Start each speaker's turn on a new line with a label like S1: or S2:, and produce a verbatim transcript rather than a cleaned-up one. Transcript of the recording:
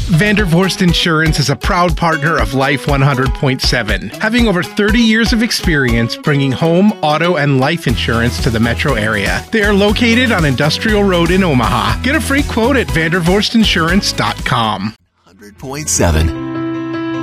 S1: Vandervorst Insurance is a proud partner of Life one hundred point seven, having over thirty years of experience bringing home, auto, and life insurance to the metro area. They are located on Industrial Road in Omaha. Get a free quote at vandervorst insurance dot com.
S2: one hundred point seven